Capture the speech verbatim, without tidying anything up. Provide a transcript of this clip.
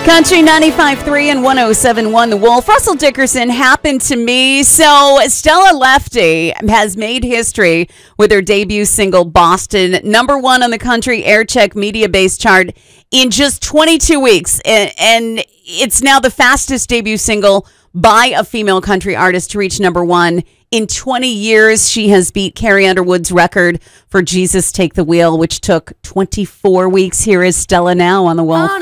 Country ninety-five point three and one oh seven point one The Wolf. Russell Dickerson happened to me. So Stella Lefty has made history with her debut single, Boston, number one on the country air check media base chart in just twenty-two weeks. And it's now the fastest debut single by a female country artist to reach number one. In twenty years, she has beat Carrie Underwood's record for Jesus Take the Wheel, which took twenty-four weeks. Here is Stella now on The Wolf.